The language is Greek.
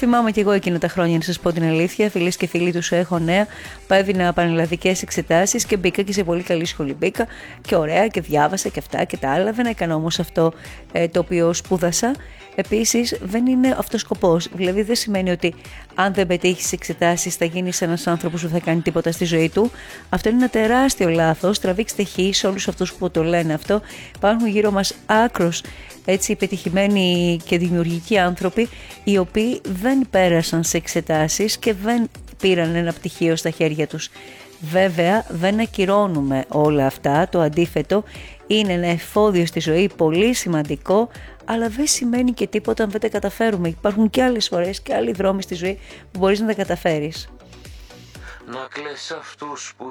Θυμάμαι κι εγώ εκείνα τα χρόνια, να σας πω την αλήθεια. Φίλες και φίλοι του έχω νέα. Έδινα πανελλαδικές εξετάσεις και μπήκα και σε πολύ καλή σχολή. Μπήκα και ωραία και διάβασα και αυτά και τα άλλα. Δεν έκανα όμως αυτό το οποίο σπούδασα. Επίσης, δεν είναι αυτός σκοπός. Δηλαδή, δεν σημαίνει ότι αν δεν πετύχεις εξετάσεις θα γίνεις ένας άνθρωπος που θα κάνει τίποτα στη ζωή του. Αυτό είναι ένα τεράστιο λάθος. Τραβήξτε χ σε όλους αυτούς που το λένε αυτό. Υπάρχουν γύρω μας άκρος έτσι πετυχημένοι και δημιουργικοί άνθρωποι, οι οποίοι δεν πέρασαν σε εξετάσεις και δεν πήραν ένα πτυχίο στα χέρια τους. Βέβαια, δεν ακυρώνουμε όλα αυτά. Το αντίθετο, είναι ένα εφόδιο στη ζωή πολύ σημαντικό, αλλά δεν σημαίνει και τίποτα αν δεν τα καταφέρουμε. Υπάρχουν και άλλες φορές και άλλοι δρόμοι στη ζωή που μπορείς να τα καταφέρεις. Να κλαις αυτούς που